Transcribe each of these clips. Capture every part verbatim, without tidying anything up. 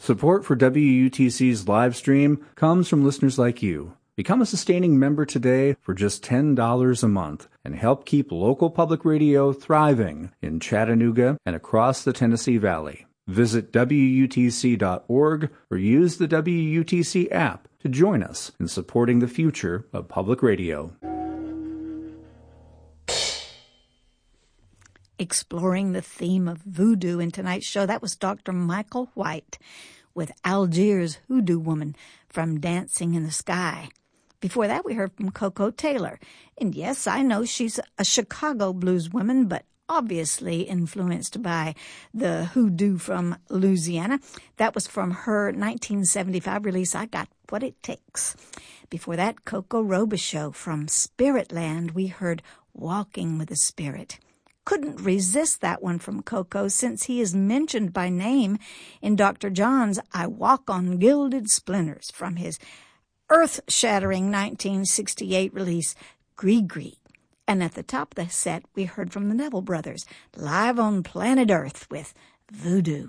Support for W U T C's live stream comes from listeners like you. Become a sustaining member today for just ten dollars a month and help keep local public radio thriving in Chattanooga and across the Tennessee Valley. Visit W U T C dot org or use the W U T C app to join us in supporting the future of public radio. Exploring the theme of voodoo in tonight's show, that was Doctor Michael White with Algiers Hoodoo Woman from Dancing in the Sky. Before that, we heard from Coco Taylor. And yes, I know she's a Chicago blues woman, but obviously influenced by the hoodoo from Louisiana. That was from her nineteen seventy-five release, I Got What It Takes. Before that, Coco Robichaux from Spiritland, we heard Walking with the Spirit. Couldn't resist that one from Coco since he is mentioned by name in Doctor John's I Walk on Gilded Splinters from his earth-shattering nineteen sixty-eight release, Gree-Gree. And at the top of the set, we heard from the Neville Brothers, live on planet Earth with Voodoo.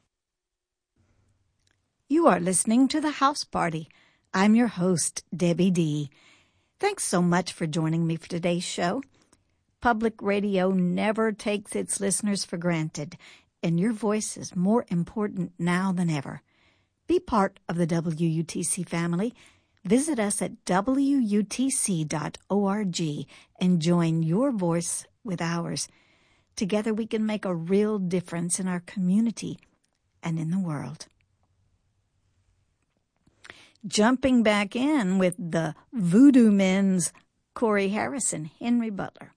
You are listening to The House Party. I'm your host, Debbie D. Thanks so much for joining me for today's show. Public radio never takes its listeners for granted, and your voice is more important now than ever. Be part of the W U T C family. Visit us at W U T C dot org and join your voice with ours. Together we can make a real difference in our community and in the world. Jumping back in with the Voodoo Men's Corey Harrison, Henry Butler.